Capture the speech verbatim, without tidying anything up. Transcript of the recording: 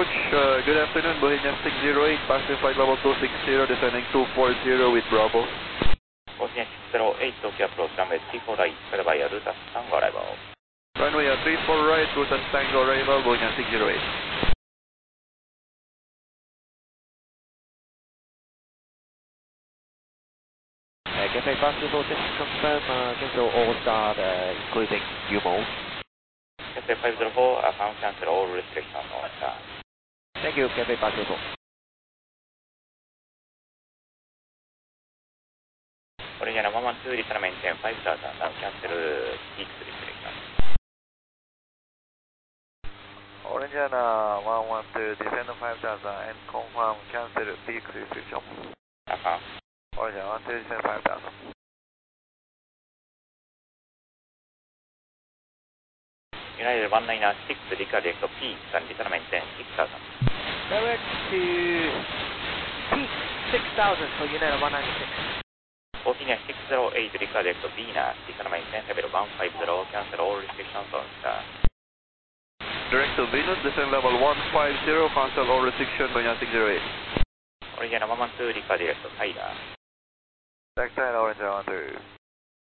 approach, uh, good afternoon, Bohemia six zero eight, passing flight level two six zero, descending two four zero with Bravo. Bohemia six zero eight, Tokyo approach, runway three four right, clear by Ruta Tango arrival. Runway uh, three four right, Ruta Tango arrival, Bohemia six zero eight. Uh, Cathay Festival, just confirm, uh, cancel all start, uh, including U mode. Cathay five zero four, uh, found cancel all restrictions on start. Thank you, Cathay Festival. Original one one two, return maintain five thousand, now cancel peak restriction. Original one one two, descend five thousand and confirm cancel peak restriction. Affirm. Original one two, descend five thousand. United one nine six, redirect to peak and return maintain six thousand. Direct to peak six thousand for United one ninety-six. Bohemia six zero eight, redirect to Venus, return maintain level one five zero, cancel all restrictions on start. Direct to Venus, descend level one five zero, cancel all restriction, Bohemia six zero eight. Original one one two, redirect to Tyler. Back side, Original one two.